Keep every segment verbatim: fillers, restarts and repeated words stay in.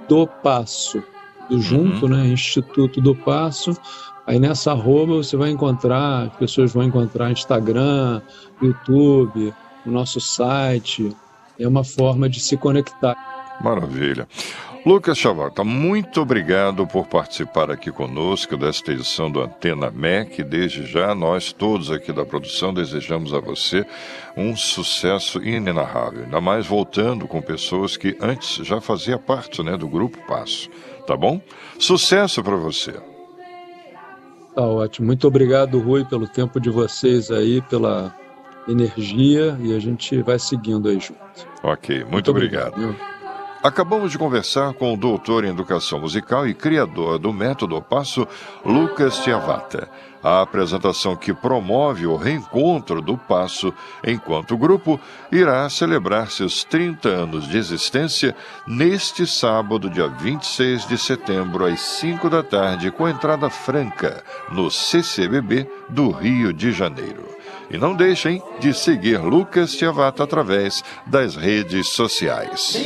do Passo, do junto, Uhum. né? Instituto do Passo. Aí nessa arroba você vai encontrar, as pessoas vão encontrar Instagram, YouTube, o nosso site. É uma forma de se conectar. Maravilha. Lucas Chavata, muito obrigado por participar aqui conosco desta edição do Antena M E C. Desde já, nós todos aqui da produção desejamos a você um sucesso inenarrável. Ainda mais voltando com pessoas que antes já fazia parte, né, do Grupo Passo. Tá bom? Sucesso para você. Tá ótimo. Muito obrigado, Rui, pelo tempo de vocês aí, pela energia, e a gente vai seguindo aí junto. Ok, muito, Muito obrigado. obrigado. Acabamos de conversar com o doutor em Educação Musical e criador do Método Passo, Lucas Chavata. A apresentação que promove o reencontro do Passo enquanto grupo irá celebrar seus trinta anos de existência neste sábado, dia vinte e seis de setembro, às cinco da tarde, com entrada franca, no C C B B do Rio de Janeiro. E não deixem de seguir Lucas Chavata através das redes sociais.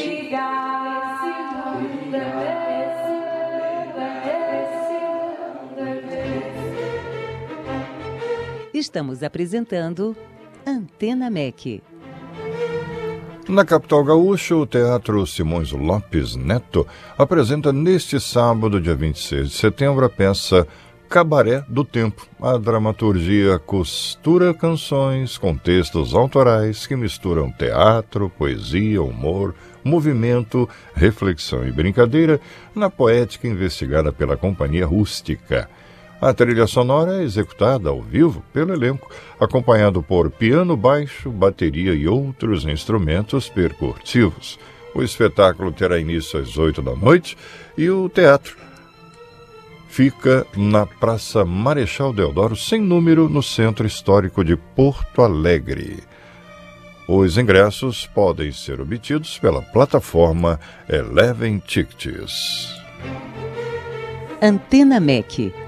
Estamos apresentando Antena M E C. Na capital gaúcha, o Teatro Simões Lopes Neto apresenta neste sábado, dia vinte e seis de setembro, a peça Cabaré do Tempo. A dramaturgia costura canções com textos autorais que misturam teatro, poesia, humor, movimento, reflexão e brincadeira na poética investigada pela Companhia Rústica. A trilha sonora é executada ao vivo pelo elenco, acompanhado por piano, baixo, bateria e outros instrumentos percussivos. O espetáculo terá início às oito da noite e o teatro fica na Praça Marechal Deodoro, sem número, no Centro Histórico de Porto Alegre. Os ingressos podem ser obtidos pela plataforma Eleven Tickets. Antena M E C.